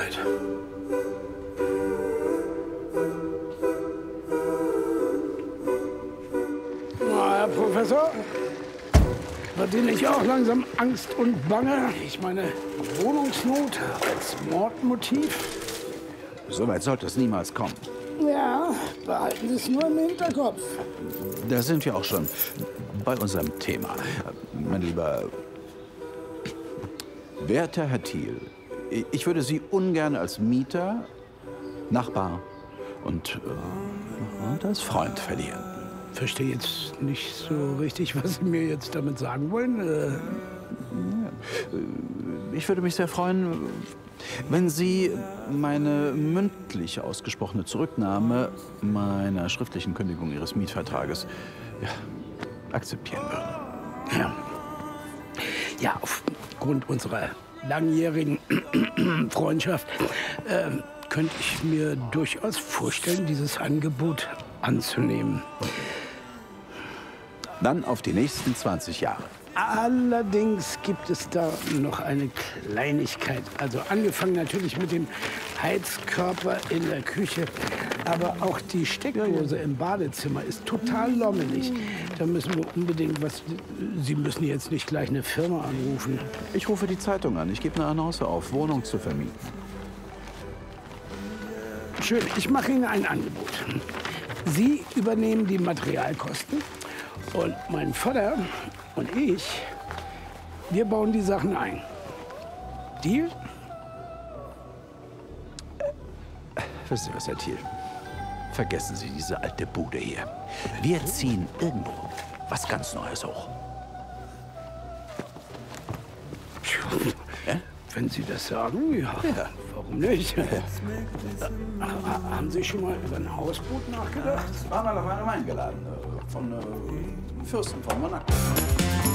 Sicherheit. Na, Herr Professor, wird Ihnen nicht auch langsam Angst und Bange? Ich meine, Wohnungsnot als Mordmotiv? So weit sollte es niemals kommen. Ja, behalten Sie es nur im Hinterkopf. Da sind wir auch schon bei unserem Thema. Mein Lieber, werter Herr Thiel, ich würde Sie ungern als Mieter, Nachbar und als Freund verlieren. Verstehe jetzt nicht so richtig, was Sie mir jetzt damit sagen wollen. Ich würde mich sehr freuen, wenn Sie meine mündlich ausgesprochene Zurücknahme meiner schriftlichen Kündigung Ihres Mietvertrages akzeptieren würden. Ja, aufgrund unserer langjährigen Freundschaft könnte ich mir durchaus vorstellen, dieses Angebot anzunehmen. Dann auf die nächsten 20 Jahre. Allerdings gibt es da noch eine Kleinigkeit. Also angefangen natürlich mit dem Heizkörper in der Küche. Aber auch die Steckdose im Badezimmer ist total lommelig. Da müssen wir unbedingt was... Sie müssen jetzt nicht gleich eine Firma anrufen. Ich rufe die Zeitung an. Ich gebe eine Annonce auf, Wohnung zu vermieten. Schön, ich mache Ihnen ein Angebot. Sie übernehmen die Materialkosten und mein Vater und ich, wir bauen die Sachen ein. Deal? Wissen Sie was, Herr Thiel? Vergessen Sie diese alte Bude hier. Wir ziehen irgendwo was ganz Neues hoch. Wenn Sie das sagen, ja. Warum nicht? Haben Sie schon mal über ein Hausboot nachgedacht? War mal auf einem eingeladen. Von Fürsten von Monaco.